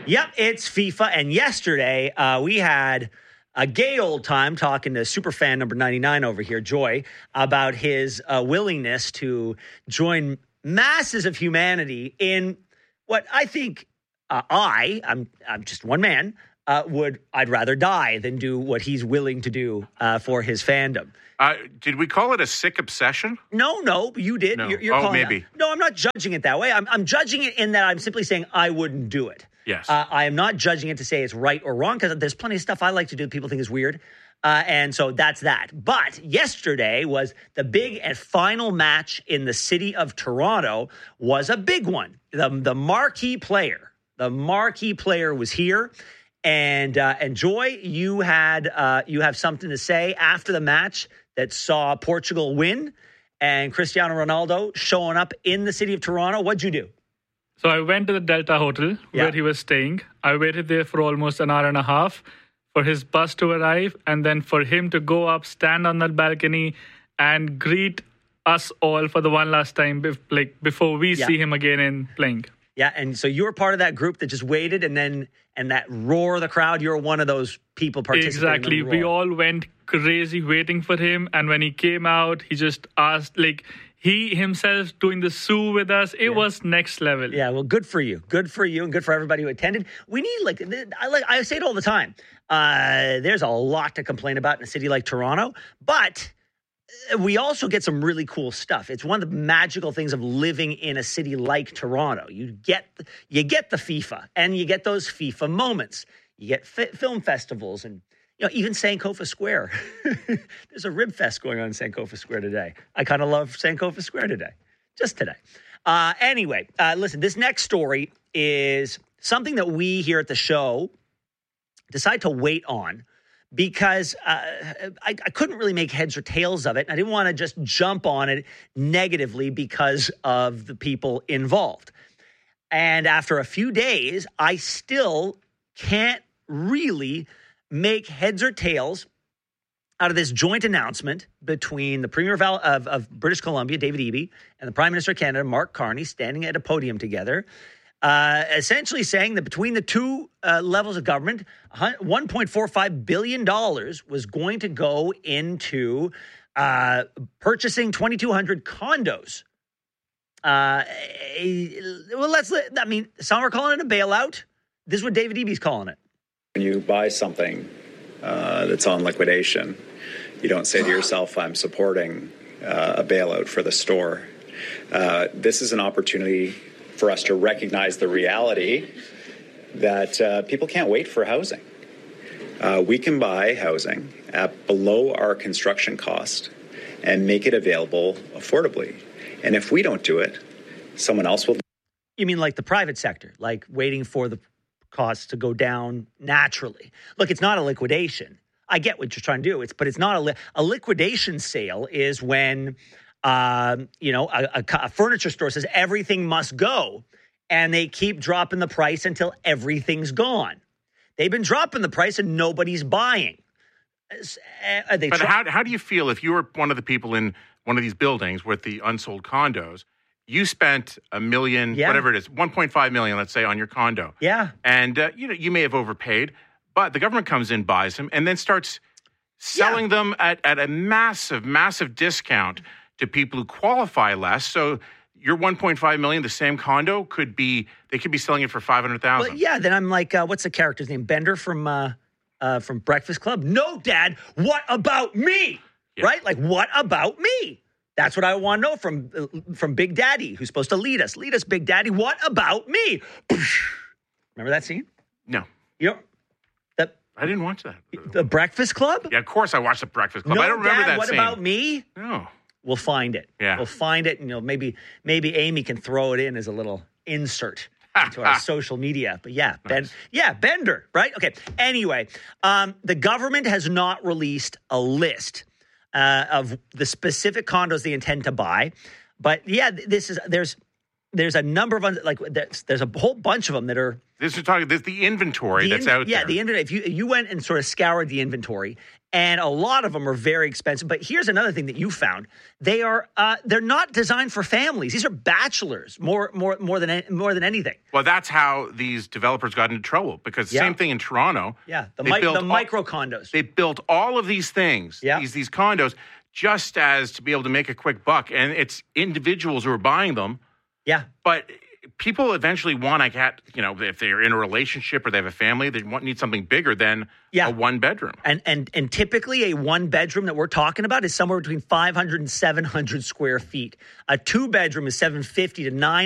Yep, it's FIFA. And yesterday, we had a gay old time talking to superfan number 99 over here, Joy, about his willingness to join masses of humanity in what I think I'm just one man, I'd rather die than do what he's willing to do for his fandom. Did we call it a sick obsession? No, you did. No. You're calling maybe. that. No, I'm not judging it that way. I'm judging it in that I'm simply saying I wouldn't do it. Yes. I am not judging it to say it's right or wrong because there's plenty of stuff I like to do that people think is weird. And so that's that. But yesterday was the big and final match in the city of Toronto was a big one. The marquee player was here. And Joy, you have something to say after the match that saw Portugal win and Cristiano Ronaldo showing up in the city of Toronto. What'd you do? So I went to the Delta Hotel where he was staying. I waited there for almost an hour and a half for his bus to arrive and then for him to go up, stand on that balcony and greet us all for the one last time before we see him again in playing. Yeah, and so you were part of that group that just waited and that roar of the crowd, you're one of those people participating. Exactly. In the roar. We all went crazy waiting for him. And when he came out, he just asked, he himself doing the Sue with us. It was next level. Yeah, well, good for you. Good for you and good for everybody who attended. We need, I say it all the time. There's a lot to complain about in a city like Toronto, but we also get some really cool stuff. It's one of the magical things of living in a city like Toronto. You get the FIFA and you get those FIFA moments. You get film festivals and even Sankofa Square. There's a rib fest going on in Sankofa Square today. I kind of love Sankofa Square today, just today. Anyway, listen, this next story is something that we here at the show decide to wait on because I couldn't really make heads or tails of it. And I didn't want to just jump on it negatively because of the people involved. And after a few days, I still can't really make heads or tails out of this joint announcement between the Premier of British Columbia, David Eby, and the Prime Minister of Canada, Mark Carney, standing at a podium together, essentially saying that between the two levels of government, $1.45 billion was going to go into purchasing 2,200 condos. Some are calling it a bailout. This is what David Eby's calling it. When you buy something that's on liquidation, you don't say to yourself, I'm supporting a bailout for the store. This is an opportunity for us to recognize the reality that people can't wait for housing. We can buy housing at below our construction cost and make it available affordably. And if we don't do it, someone else will. You mean like the private sector, like waiting for the costs to go down naturally? Look, it's not a liquidation. I get what you're trying to do. But it's not a liquidation sale is when a furniture store says everything must go, and they keep dropping the price until everything's gone. They've been dropping the price and nobody's buying. But how do you feel if you were one of the people in one of these buildings with the unsold condos? You spent $1 million, whatever it is, 1.5 million, let's say, on your condo. Yeah. And, you may have overpaid, but the government comes in, buys them, and then starts selling them at a massive, massive discount to people who qualify less. So your 1.5 million, the same condo, they could be selling it for 500,000. Well, yeah, then I'm like, what's the character's name? Bender from Breakfast Club? No, Dad, what about me? Yeah. Right? Like, what about me? That's what I want to know from Big Daddy, who's supposed to lead us. Lead us, Big Daddy. What about me? Remember that scene? No. I didn't watch that. The Breakfast Club? Yeah, of course I watched The Breakfast Club. No, I don't remember Dad, that what scene. What about me? No. We'll find it. Yeah. We'll find it, and maybe Amy can throw it in as a little insert into our social media. But yeah, nice. Bender, right? Okay. Anyway, the government has not released a list of the specific condos they intend to buy. But yeah, there's a number of there's a whole bunch of them that are. There's the inventory that's out there. Yeah, the inventory. If you went and sort of scoured the inventory, And a lot of them are very expensive. But here's another thing that you found: they're not designed for families. These are bachelors more than anything. Well, that's how these developers got into trouble, because same thing in Toronto. Yeah, the micro condos. They built all of these things, these condos, just as to be able to make a quick buck. And it's individuals who are buying them. Yeah. But people eventually want to get, if they're in a relationship or they have a family, they need something bigger than a one bedroom. And typically a one bedroom that we're talking about is somewhere between 500 and 700 square feet. A two bedroom is 750 to 900.